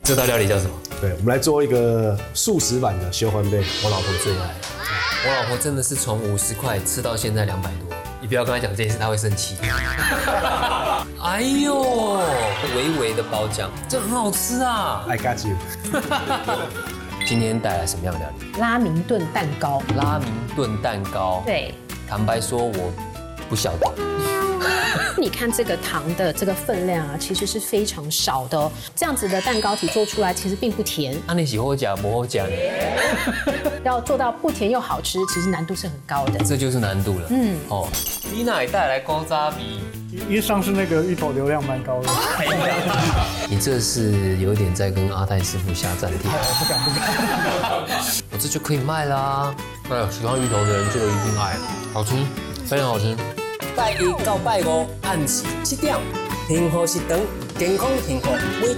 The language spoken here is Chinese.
这道料理叫什么？ 对，我们来做一个素食版的修欢贝， 我老婆最爱。我老婆真的是从50块吃到现在200多。你不要跟她讲这件事，她会生气。哎呦，微微的包浆，这很好吃啊 I got you。 今天带来什么样的料理？ 拉明顿蛋糕。 拉明顿蛋糕。 对， 坦白说，我不晓得。 你看这个糖的这个分量啊，其实是非常少的哦。这样子的蛋糕体做出来其实并不甜。 啊，你喜欢讲不好讲？ 要做到不甜又好吃，其实难度是很高的。 这就是难度了。哦，你哪里带来高渣比？ 因为上次那个芋头流量蛮高的。 你这是有点在跟阿泰师傅下战帖。 不敢。 我这就可以卖啦。哎呀，喜欢芋头的人就一定爱，好吃，非常好吃。拜一到拜五，按时7点，平和是长，健康幸福每